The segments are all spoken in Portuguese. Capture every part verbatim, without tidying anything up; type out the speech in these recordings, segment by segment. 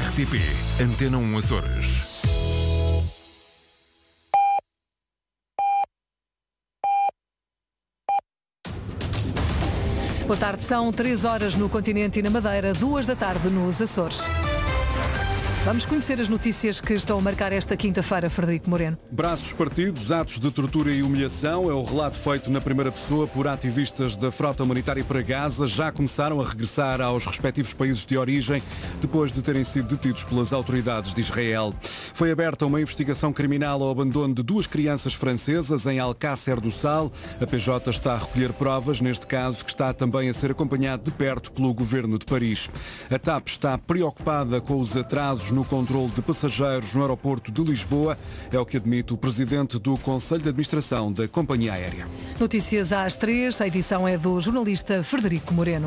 R T P Antena um Açores. Boa tarde, são três horas no continente e na Madeira, duas da tarde nos Açores. Vamos conhecer as notícias que estão a marcar esta quinta-feira, Frederico Moreno. Braços partidos, atos de tortura e humilhação é o relato feito na primeira pessoa por ativistas da Frota Humanitária para Gaza. Já começaram a regressar aos respectivos países de origem depois de terem sido detidos pelas autoridades de Israel. Foi aberta uma investigação criminal ao abandono de duas crianças francesas em Alcácer do Sal. A P J está a recolher provas neste caso, que está também a ser acompanhado de perto pelo governo de Paris. A TAP está preocupada com os atrasos no controle de passageiros no aeroporto de Lisboa, é o que admite o presidente do Conselho de Administração da companhia aérea. Notícias às três, a edição é do jornalista Frederico Moreno.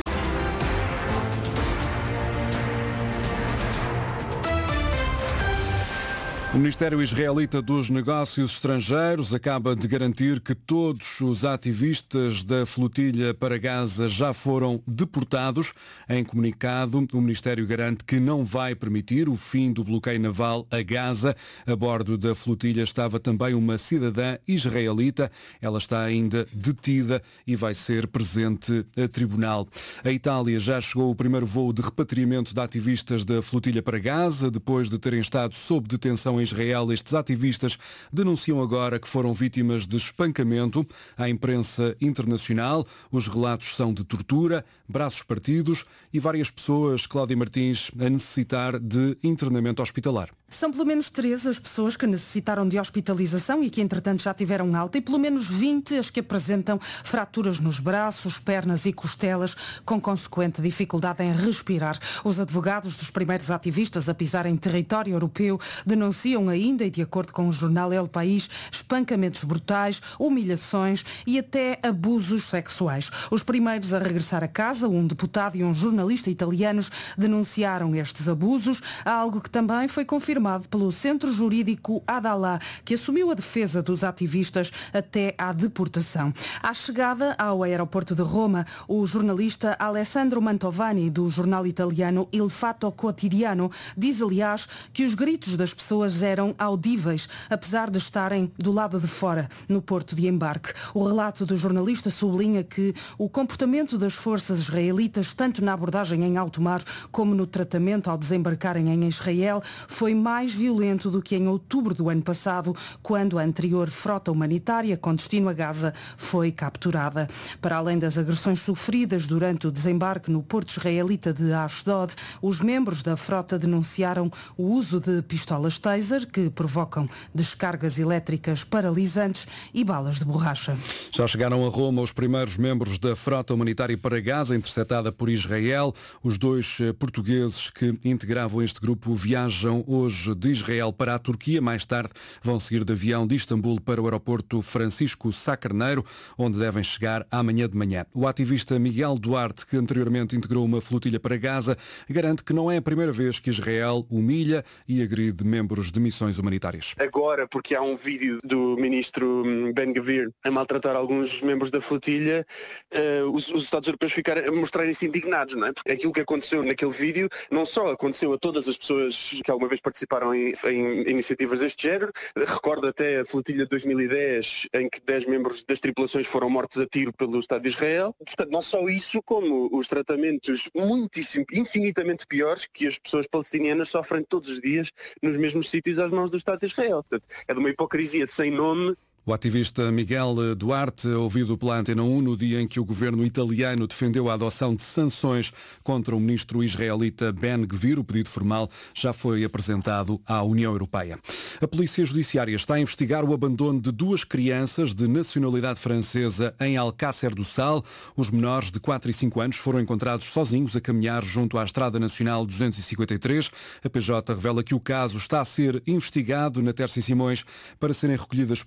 O Ministério Israelita dos Negócios Estrangeiros acaba de garantir que todos os ativistas da flotilha para Gaza já foram deportados. Em comunicado, o Ministério garante que não vai permitir o fim do bloqueio naval a Gaza. A bordo da flotilha estava também uma cidadã israelita. Ela está ainda detida e vai ser presente a tribunal. A Itália já chegou o primeiro voo de repatriamento de ativistas da flotilha para Gaza, depois de terem estado sob detenção em Israel. Estes ativistas denunciam agora que foram vítimas de espancamento. À imprensa internacional, os relatos são de tortura, braços partidos e várias pessoas, Cláudia Martins, a necessitar de internamento hospitalar. São pelo menos treze as pessoas que necessitaram de hospitalização e que, entretanto, já tiveram alta, e pelo menos vinte as que apresentam fraturas nos braços, pernas e costelas, com consequente dificuldade em respirar. Os advogados dos primeiros ativistas a pisar em território europeu denunciam ainda, e de acordo com o jornal El País, espancamentos brutais, humilhações e até abusos sexuais. Os primeiros a regressar a casa, um deputado e um jornalista italianos, denunciaram estes abusos, algo que também foi confirmado pelo Centro Jurídico Adalá, que assumiu a defesa dos ativistas até à deportação. À chegada ao aeroporto de Roma, o jornalista Alessandro Mantovani, do jornal italiano Il Fatto Quotidiano, diz, aliás, que os gritos das pessoas eram audíveis, apesar de estarem do lado de fora, no porto de embarque. O relato do jornalista sublinha que o comportamento das forças israelitas, tanto na abordagem em alto mar como no tratamento ao desembarcarem em Israel, foi mais violento do que em outubro do ano passado, quando a anterior frota humanitária com destino a Gaza foi capturada. Para além das agressões sofridas durante o desembarque no porto israelita de Ashdod, os membros da frota denunciaram o uso de pistolas taser, que provocam descargas elétricas paralisantes, e balas de borracha. Já chegaram a Roma os primeiros membros da frota humanitária para Gaza, interceptada por Israel. Os dois portugueses que integravam este grupo viajam hoje de Israel para a Turquia. Mais tarde vão seguir de avião de Istambul para o aeroporto Francisco Sá Carneiro, onde devem chegar amanhã de manhã. O ativista Miguel Duarte, que anteriormente integrou uma flotilha para Gaza, garante que não é a primeira vez que Israel humilha e agride membros de missões humanitárias. Agora, porque há um vídeo do ministro Ben-Gvir a maltratar alguns membros da flotilha, uh, os, os Estados Europeus ficaram a mostrarem-se indignados, não é? Porque aquilo que aconteceu naquele vídeo não só aconteceu a todas as pessoas que alguma vez participaram em, em iniciativas deste género. Recordo até a flotilha de dois mil e dez, em que dez membros das tripulações foram mortos a tiro pelo Estado de Israel. Portanto, não só isso, como os tratamentos muitíssimo, infinitamente piores que as pessoas palestinianas sofrem todos os dias nos mesmos sítios às mãos do Estado de Israel. Portanto, é de uma hipocrisia sem nome. O ativista Miguel Duarte, ouvido pela Antena um no dia em que o governo italiano defendeu a adoção de sanções contra o ministro israelita Ben-Gvir, o pedido formal já foi apresentado à União Europeia. A Polícia Judiciária está a investigar o abandono de duas crianças de nacionalidade francesa em Alcácer do Sal. Os menores de quatro e cinco anos foram encontrados sozinhos a caminhar junto à Estrada Nacional duzentos e cinquenta e três. A P J revela que o caso está a ser investigado na Terça e Simões para serem recolhidas provas.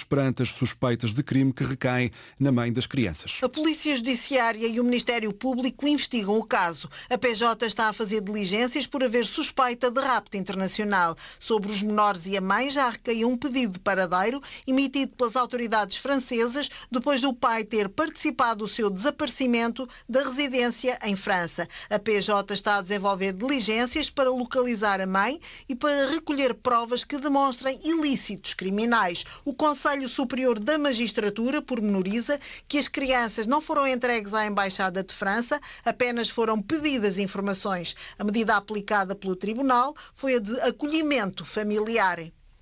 perante as suspeitas de crime que recaem na mãe das crianças. A Polícia Judiciária e o Ministério Público investigam o caso. A P J está a fazer diligências por haver suspeita de rapto internacional. Sobre os menores e a mãe já recaiu um pedido de paradeiro emitido pelas autoridades francesas depois do pai ter participado do seu desaparecimento da residência em França. A P J está a desenvolver diligências para localizar a mãe e para recolher provas que demonstrem ilícitos criminais. O Conselho Superior da Magistratura pormenoriza que as crianças não foram entregues à Embaixada de França, apenas foram pedidas informações. A medida aplicada pelo Tribunal foi a de acolhimento familiar.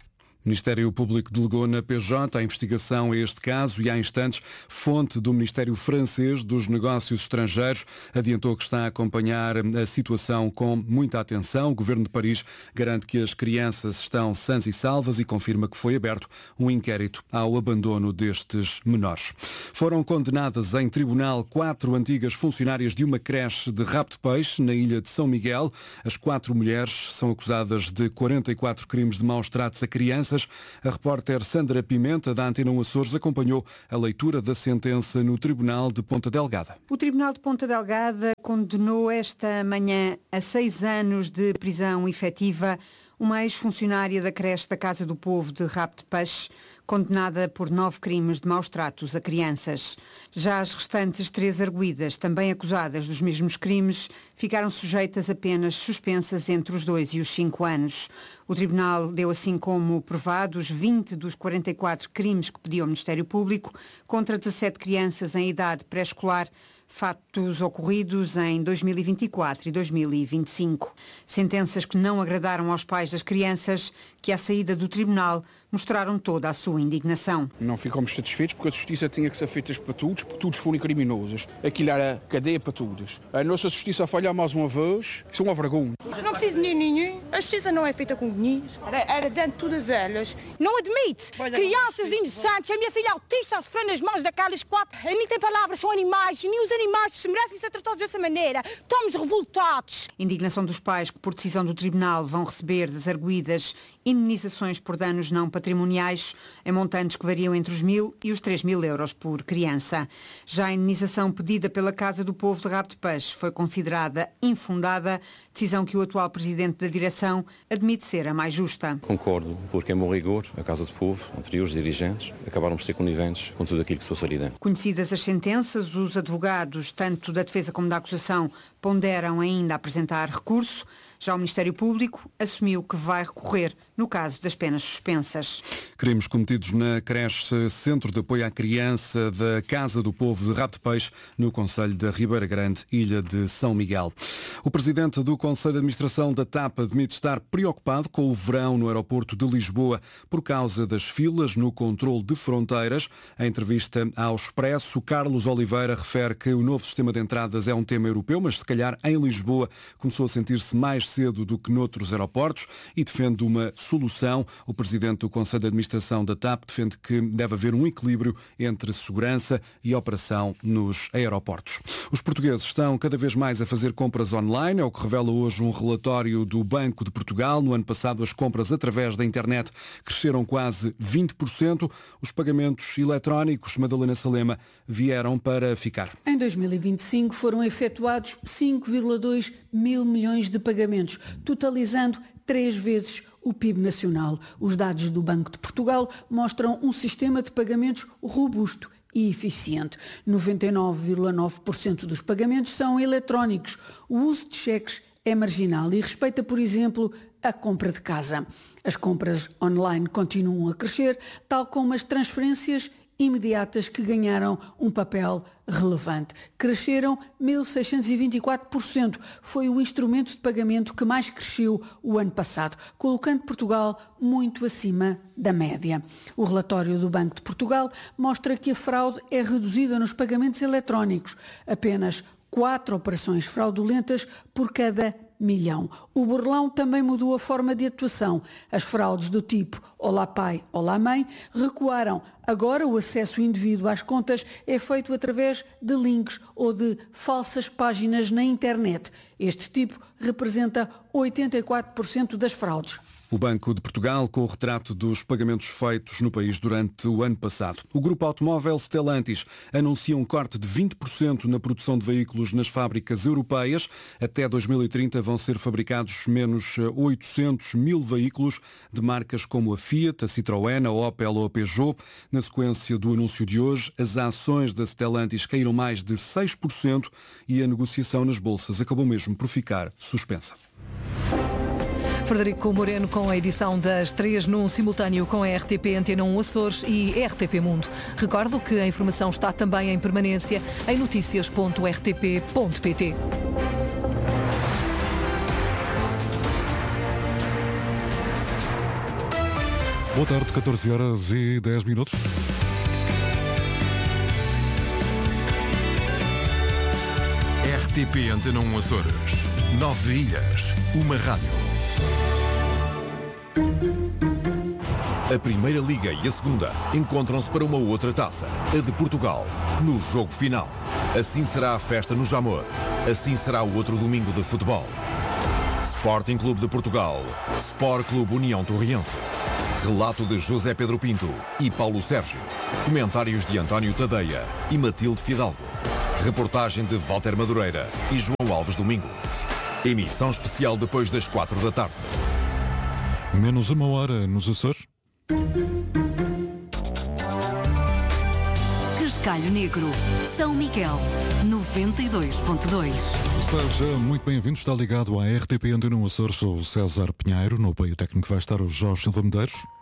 O Ministério Público delegou na P J a investigação a este caso e, há instantes, fonte do Ministério Francês dos Negócios Estrangeiros adiantou que está a acompanhar a situação com muita atenção. O Governo de Paris garante que as crianças estão sãs e salvas e confirma que foi aberto um inquérito ao abandono destes menores. Foram condenadas em tribunal quatro antigas funcionárias de uma creche de rapto de peixe na ilha de São Miguel. As quatro mulheres são acusadas de quarenta e quatro crimes de maus tratos a crianças. A repórter Sandra Pimenta, da Antena um Açores, acompanhou a leitura da sentença no Tribunal de Ponta Delgada. O Tribunal de Ponta Delgada condenou esta manhã a seis anos de prisão efetiva uma ex-funcionária da creche da Casa do Povo de rapto de peixe, condenada por nove crimes de maus tratos a crianças. Já as restantes três arguidas, também acusadas dos mesmos crimes, ficaram sujeitas a penas suspensas entre os dois e os cinco anos. O Tribunal deu assim como provados vinte dos quarenta e quatro crimes que pediu ao Ministério Público contra dezassete crianças em idade pré-escolar, fatos ocorridos em dois mil e vinte e quatro e dois mil e vinte e cinco. Sentenças que não agradaram aos pais das crianças, que à saída do tribunal mostraram toda a sua indignação. Não ficamos satisfeitos porque a justiça tinha que ser feita para todos, porque todos foram criminosos. Aquilo era cadeia para todos. A nossa justiça a falhar mais uma vez, isso é uma vergonha. Não preciso de dinheiro nenhum. A justiça não é feita com dinheiro. Era, era dentro de todas elas. Não admite. Crianças inocentes, a minha filha autista a sofrer nas mãos daquelas quatro. Nem tem palavras, são animais. Nem os animais se merecem ser tratados dessa maneira. Estamos revoltados. Indignação dos pais que, por decisão do tribunal, vão receber das arguidas indenizações por danos não patrimoniais em montantes que variam entre os mil e os três mil euros por criança. Já a indenização pedida pela Casa do Povo de Rapto de Peixe foi considerada infundada, decisão que o atual presidente da direção admite ser a mais justa. Concordo, porque em bom rigor, a Casa do Povo, anteriores dirigentes, acabaram por ser coniventes com tudo aquilo que se passou ali dentro. Conhecidas as sentenças, os advogados, tanto da defesa como da acusação, ponderam ainda apresentar recurso. Já o Ministério Público assumiu que vai recorrer no caso das penas suspensas. Crimes cometidos na creche Centro de Apoio à Criança da Casa do Povo de Rapto de Peixe, no concelho da Ribeira Grande, ilha de São Miguel. O presidente do Conselho de Administração da TAP admite estar preocupado com o verão no aeroporto de Lisboa por causa das filas no controle de fronteiras. Em entrevista ao Expresso, Carlos Oliveira refere que o novo sistema de entradas é um tema europeu, mas se calhar em Lisboa começou a sentir-se mais cedo do que noutros aeroportos e defende uma solução. O presidente do Conselho de Administração da TAP defende que deve haver um equilíbrio entre segurança e operação nos aeroportos. Os portugueses estão cada vez mais a fazer compras online, é o que revela hoje um relatório do Banco de Portugal. No ano passado, as compras através da internet cresceram quase vinte por cento. Os pagamentos eletrónicos, Madalena Salema, vieram para ficar. Em dois mil e vinte e cinco foram efetuados cinco vírgula dois mil milhões de pagamentos, totalizando três vezes o P I B nacional. Os dados do Banco de Portugal mostram um sistema de pagamentos robusto e eficiente. noventa e nove vírgula nove por cento dos pagamentos são eletrónicos. O uso de cheques é marginal e respeita, por exemplo, a compra de casa. As compras online continuam a crescer, tal como as transferências imediatas que ganharam um papel relevante. Cresceram mil seiscentos e vinte e quatro por cento. Foi o instrumento de pagamento que mais cresceu o ano passado, colocando Portugal muito acima da média. O relatório do Banco de Portugal mostra que a fraude é reduzida nos pagamentos eletrónicos. Apenas quatro operações fraudulentas por cada milhão. O burlão também mudou a forma de atuação. As fraudes do tipo Olá Pai, Olá Mãe recuaram Agora, o acesso indevido às contas é feito através de links ou de falsas páginas na internet. Este tipo representa oitenta e quatro por cento das fraudes. O Banco de Portugal, com o retrato dos pagamentos feitos no país durante o ano passado. O grupo automóvel Stellantis anuncia um corte de vinte por cento na produção de veículos nas fábricas europeias. Até dois mil e trinta vão ser fabricados menos oitocentos mil veículos de marcas como a Fiat, a Citroën, a Opel ou a Peugeot. Na sequência do anúncio de hoje, as ações da Stellantis caíram mais de seis por cento e a negociação nas bolsas acabou mesmo por ficar suspensa. Frederico Moreno com a edição das três num simultâneo com a R T P Antena um Açores e R T P Mundo. Recordo que a informação está também em permanência em noticias ponto r t p ponto p t. Boa tarde, catorze horas e dez minutos. R T P Antena um Açores. Nove ilhas, uma rádio. A Primeira Liga e a Segunda encontram-se para uma outra taça, a de Portugal, no jogo final. Assim será a festa no Jamor. Assim será o outro domingo de futebol. Sporting Clube de Portugal, Sport Clube União Torriense. Relato de José Pedro Pinto e Paulo Sérgio. Comentários de António Tadeia e Matilde Fidalgo. Reportagem de Walter Madureira e João Alves Domingos. Emissão especial depois das quatro da tarde. Menos uma hora nos Açores. Cascalho Negro, São Miguel, noventa e dois ponto dois. Seja muito bem-vindo, está ligado à R T P Antena um Açores, sou o César Pinheiro, no apoio técnico vai estar o Jorge Silva Medeiros.